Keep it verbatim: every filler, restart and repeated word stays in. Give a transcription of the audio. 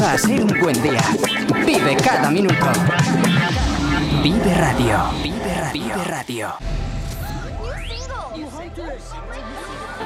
va a ser un buen día. Vive cada minuto. Vive Radio. Vive Radio. Vive Radio.